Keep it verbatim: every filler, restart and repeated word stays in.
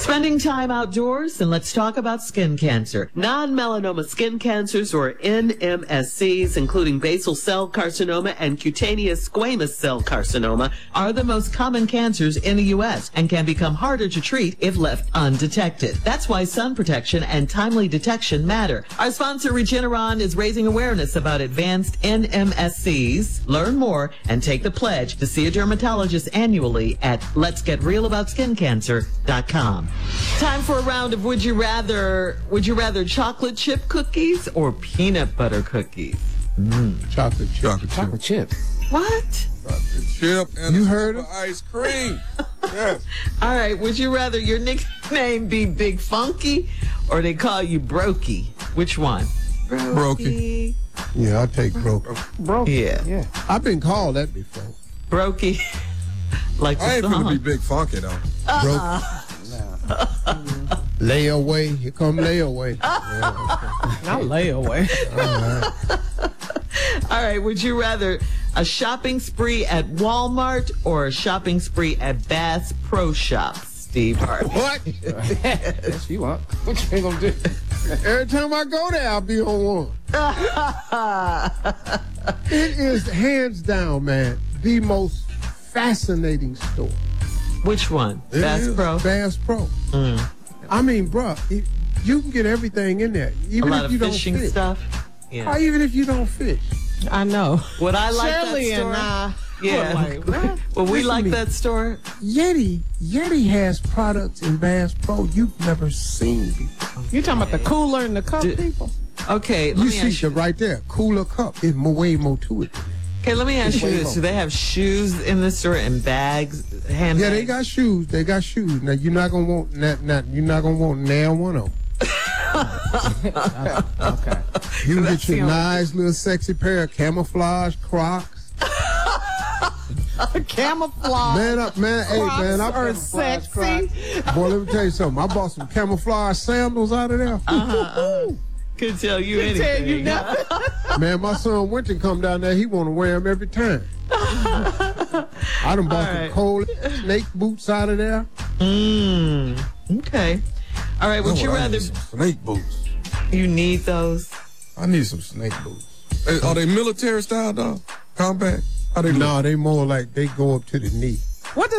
Spending time outdoors, and let's talk about skin cancer. Non-melanoma skin cancers, or N M S Cs, including basal cell carcinoma and cutaneous squamous cell carcinoma, are the most common cancers in the U S and can become harder to treat if left undetected. That's why sun protection and timely detection matter. Our sponsor, Regeneron, is raising awareness about advanced N M S Cs. Learn more and take the pledge to see a dermatologist annually at lets get real about skin cancer dot com. Time for a round of Would You Rather. Would you rather chocolate chip cookies or peanut butter cookies? Mm. Chocolate chip. Chocolate, Chocolate chip. What? Chocolate chip and You a heard scoop it? of ice cream. Yes. All right. Would you rather your nickname be Big Funky or they call you Brokey? Which one? Brokey. Yeah, I'll take broke. Broke. Yeah. Yeah. I've been called that before. Brokey. Like the I ain't song. gonna be big funky though. Broke. Layaway. Here come layaway. Yeah, Not layaway. All right. Would you rather a shopping spree at Walmart or a shopping spree at Bass Pro Shops, Steve Harvey? what? Yes, you want. What you ain't gonna do? Every time I go there, I'll be on one. It is hands down, man, the most fascinating store. Which one? It Bass is. Pro? Bass Pro. I mean, bruh, it, you can get everything in there, A even lot if of you don't fishing fish. stuff. Yeah. Or even if you don't fish. I know. What I like Shirley that store. and I. Yeah. Like, what? Well, we Listen like to me. that store. Yeti, Yeti has products in Bass Pro you've never seen before. You talking about the cooler and the cup Do- people? Okay, let You me see ask you. it right there, cooler cup. It's more, way more to it. Okay, let me ask you Wait, this: hold do they have shoes in the store and bags, handbags? Yeah, they got shoes. They got shoes. Now you're not gonna want not, not you're not gonna want nail one of them. Okay. You can That's get your the only- nice little sexy pair of camouflage Crocs. Camouflage. Man up, man. Hey, man, I are sexy. Boy, let me tell you something. I bought some camouflage sandals out of there. Uh-huh. Could tell you anything. Tell you nothing. Man, my son Winton come down there. He want to wear them every time. I done bought All some right. cold snake boots out of there. Mm, okay. All right. Would That's you what I rather? need some snake boots. You need those. I need some snake boots. Hey, are they military style, dog? Combat? How they look? No, they more like they go up to the knee. What does